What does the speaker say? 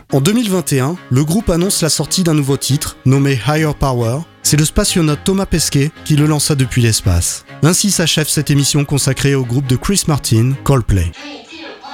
En 2021, le groupe annonce la sortie d'un nouveau titre, nommé Higher Power. C'est le spationaute Thomas Pesquet qui le lança depuis l'espace. Ainsi s'achève cette émission consacrée au groupe de Chris Martin, Coldplay.